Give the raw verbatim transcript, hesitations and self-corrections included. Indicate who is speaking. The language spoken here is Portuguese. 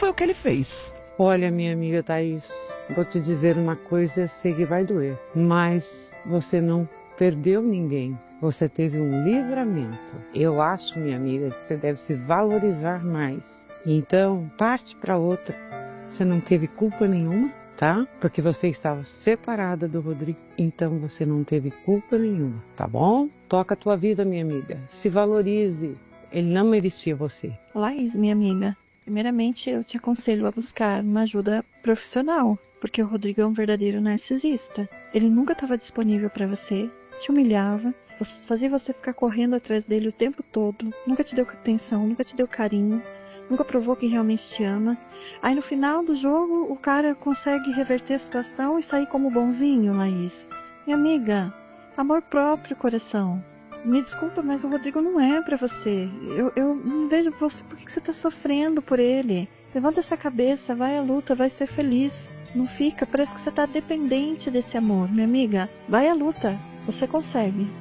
Speaker 1: foi o que ele fez.
Speaker 2: Olha, minha amiga Thaís, vou te dizer uma coisa, eu sei que vai doer, mas você não perdeu ninguém. Você teve um livramento. Eu acho, minha amiga, que você deve se valorizar mais. Então, parte para outra. Você não teve culpa nenhuma, tá? Porque você estava separada do Rodrigo, então você não teve culpa nenhuma, tá bom? Toca a tua vida, minha amiga. Se valorize. Ele não merecia você.
Speaker 3: Laís, minha amiga, primeiramente eu te aconselho a buscar uma ajuda profissional, porque o Rodrigo é um verdadeiro narcisista. Ele nunca estava disponível para você, te humilhava, fazia você ficar correndo atrás dele o tempo todo, nunca te deu atenção, nunca te deu carinho, nunca provou que realmente te ama. Aí no final do jogo o cara consegue reverter a situação e sair como bonzinho, Laís. Minha amiga, amor próprio, coração. Me desculpa, mas o Rodrigo não é pra você. Eu, eu não vejo você, por que você tá sofrendo por ele? Levanta essa cabeça, vai à luta, vai ser feliz. Não fica, parece que você tá dependente desse amor, minha amiga. Vai à luta, você consegue.